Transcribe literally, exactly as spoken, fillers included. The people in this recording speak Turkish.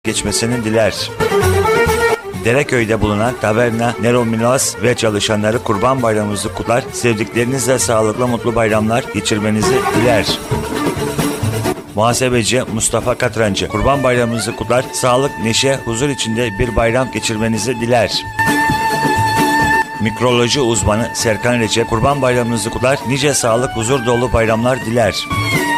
geçmesini diler. Dereköy'de bulunan Taverna Nerominos ve çalışanları Kurban Bayramınızı kutlar, sevdiklerinizle sağlıklı mutlu bayramlar geçirmenizi diler. Muhasebeci Mustafa Katrancı Kurban Bayramınızı kutlar, sağlık, neşe, huzur içinde bir bayram geçirmenizi diler. Mikroloji uzmanı Serkan Recep Kurban Bayramınızı kutlar, nice sağlık, huzur dolu bayramlar diler.